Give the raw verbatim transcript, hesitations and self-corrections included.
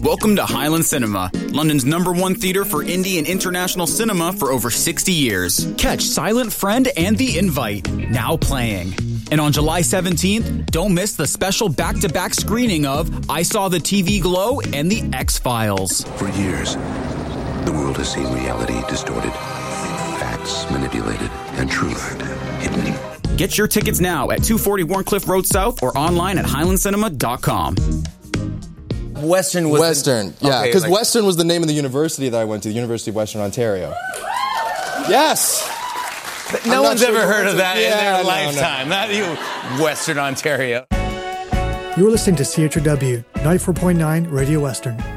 Welcome to Highland Cinema, London's number one theatre for indie and international cinema for over sixty years. Catch Silent Friend and The Invite, now playing. And on July seventeenth, don't miss the special back-to-back screening of I Saw the T V Glow and The X-Files. For years, the world has seen reality distorted, facts manipulated, and truth hidden. Get your tickets now at two forty Warncliffe Road South or online at highland cinema dot com. Western was Western, the, yeah, okay, because like, Western was the name of the university that I went to, the University of Western Ontario. Yes! No one's sure ever heard of that yeah, in their no, lifetime. No. Not you, Western Ontario. You're listening to C H R W ninety-four point nine Radio Western.